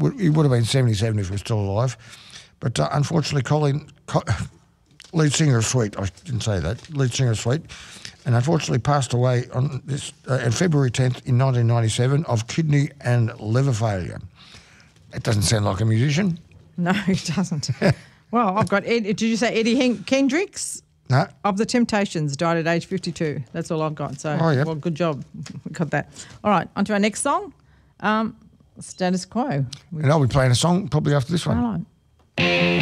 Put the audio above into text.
he would have been 77 if he was still alive. But unfortunately, lead singer of Sweet, I didn't say that, lead singer of Sweet, and unfortunately passed away on February 10th in 1997 of kidney and liver failure. It doesn't sound like a musician. No, it doesn't. Well, I've got did you say Eddie Kendricks? No. Of the Temptations, died at age 52. That's all I've got. So, well, good job. We got that. All right, on to our next song, Status Quo. And I'll be playing a song probably after this one. All right.